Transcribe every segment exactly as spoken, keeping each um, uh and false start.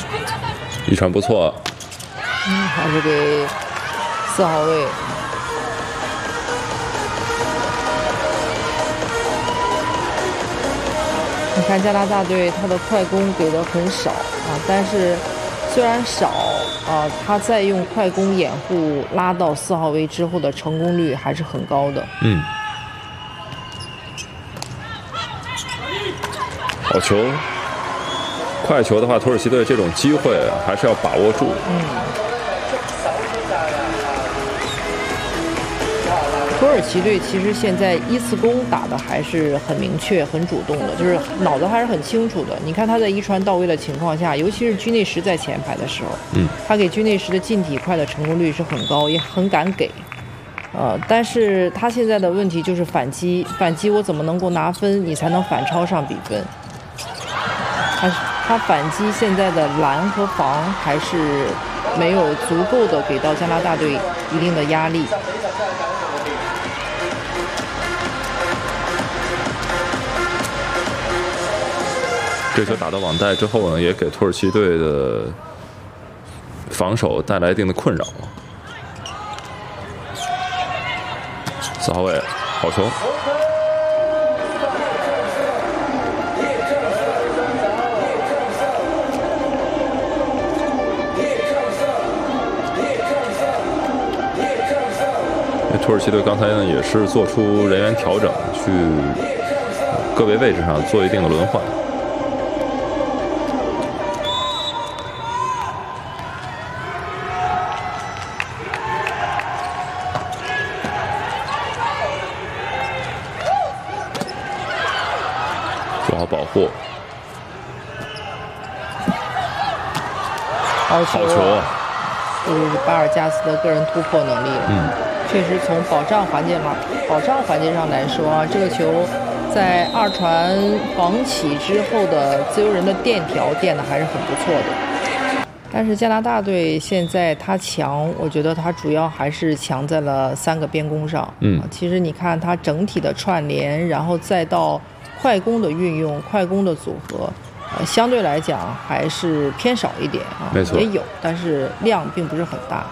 一传不错， 嗯，还是给四号位。你看加拿大队他的快攻给的很少啊，但是虽然少啊，他在用快攻掩护拉到四号位之后的成功率还是很高的。 嗯。好球，快球的话，土耳其队这种机会还是要把握住。 嗯。土耳其队其实现在一次攻打的还是很明确、很主动的，就是脑子还是很清楚的。你看他在一传到位的情况下，尤其是居内什在前排的时候， 嗯， 他给居内什的近体快的成功率是很高，也很敢给。呃，但是他现在的问题就是反击，反击我怎么能够拿分，你才能反超上比分？他他反击现在的拦和防还是没有足够的给到加拿大队一定的压力。 这球打到网带之后呢，也给土耳其队的防守带来一定的困扰。四号位，好球！土耳其队刚才呢也是做出人员调整，去个别位置上做一定的轮换。做好保护。 好球！ 好球啊！ 这就是巴尔加斯的个人突破能力了。 嗯。 确实，从保障环节嘛，保障环节上来说啊，这个球在二传防起之后的自由人的垫条垫的还是很不错的。但是加拿大队现在他强，我觉得他主要还是强在了三个边攻上。 嗯， 其实你看他整体的串联，然后再到快攻的运用、快攻的组合，呃，相对来讲还是偏少一点啊。 没错， 也有，但是量并不是很大。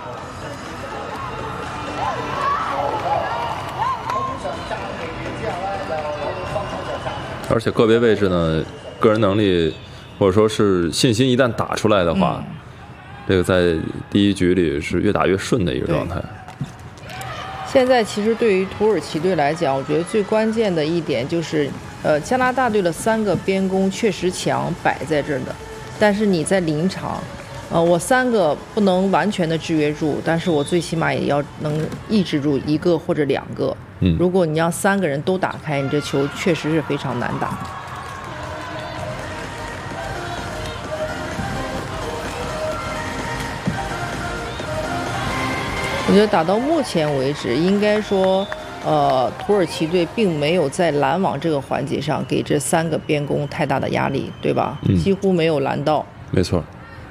而且个别位置呢，个人能力或者说是信心一旦打出来的话，嗯、这个在第一局里是越打越顺的一个状态。 现在其实对于土耳其队来讲，我觉得最关键的一点就是，呃，加拿大队的三个边攻确实强，摆在这儿的，但是你在临场，呃，我三个不能完全的制约住，但是我最起码也要能抑制住一个或者两个。 嗯， 如果你让三个人都打开，你这球确实是非常难打。我觉得打到目前为止，应该说，呃，土耳其队并没有在拦网这个环节上给这三个边攻太大的压力，对吧？ 嗯， 几乎没有拦到。 没错。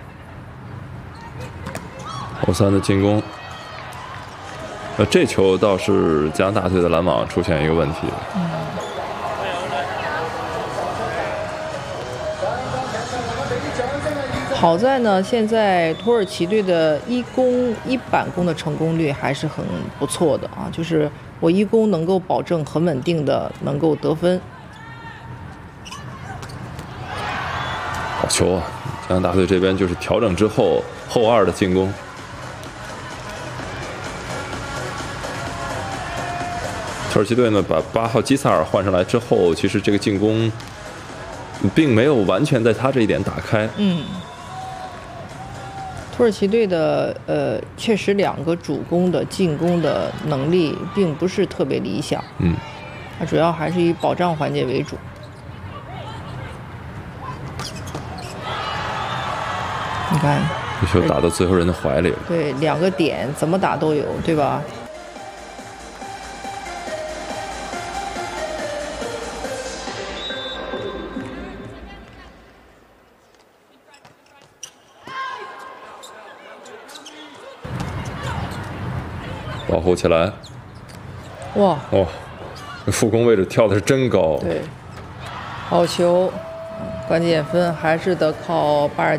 后三的进攻。呃，这球倒是加拿大队的拦网出现一个问题。 嗯。好在呢，现在土耳其队的一攻一板攻的成功率还是很不错的啊，就是我一攻能够保证很稳定的能够得分。 好球啊！加拿大队这边就是调整之后后二的进攻。土耳其队呢，把八号基萨尔换上来之后，其实这个进攻并没有完全在他这一点打开。 嗯，土耳其队的呃，确实两个主攻的进攻的能力并不是特别理想。 嗯， 它主要还是以保障环节为主。你看， 这球打到最后人的怀里了。 对，两个点怎么打都有，对吧？ 保护起来！ 哇哇，副攻位置跳的是真高。 对，好球，关键分还是得靠巴尔